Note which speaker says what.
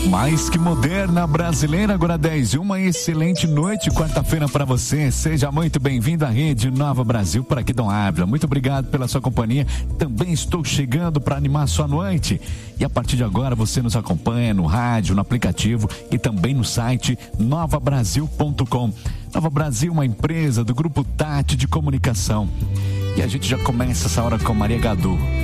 Speaker 1: Mais que moderna, brasileira, agora 10 e uma excelente noite, quarta-feira para você. Seja muito bem-vindo à Rede Nova Brasil, por aqui Dom Ávila. Muito obrigado pela sua companhia. Também estou chegando para animar a sua noite. E a partir de agora você nos acompanha no rádio, no aplicativo e também no site novabrasil.com. Nova Brasil, uma empresa do Grupo Tati de Comunicação. E a gente já começa essa hora com Maria Gadu.